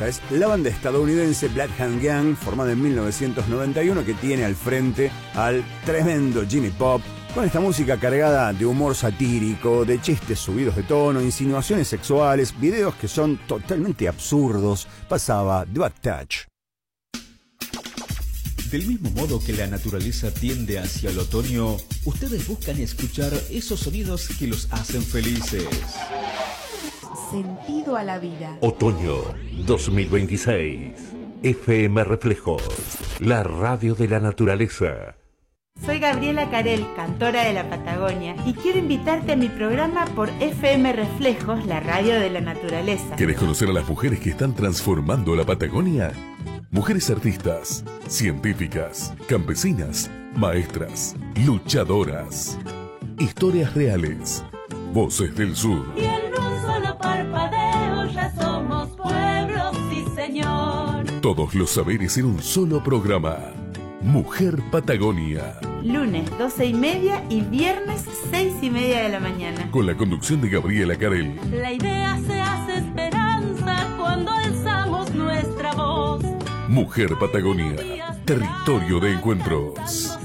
Esta es la banda estadounidense Black Hand Gang, formada en 1991, que tiene al frente al tremendo Jimmy Pop, con esta música cargada de humor satírico, de chistes subidos de tono, insinuaciones sexuales, videos que son totalmente absurdos. Pasaba The Bad Touch. Del mismo modo que la naturaleza tiende hacia el otoño, ustedes buscan escuchar esos sonidos que los hacen felices. Sentido a la vida. Otoño 2026. FM Reflejos, la radio de la naturaleza. Soy Gabriela Carel, cantora de la Patagonia, y quiero invitarte a mi programa por FM Reflejos, la radio de la naturaleza. ¿Quieres conocer a las mujeres que están transformando la Patagonia? Mujeres artistas, científicas, campesinas, maestras, luchadoras. Historias reales. Voces del Sur. Y en un solo parpadeo ya somos pueblos, sí señor. Todos los saberes en un solo programa. Mujer Patagonia. Lunes 12:30 y viernes 6:30 de la mañana. Con la conducción de Gabriela Carel. La idea se hace esperanza cuando alzamos nuestra voz. Mujer Patagonia. Territorio de encuentros.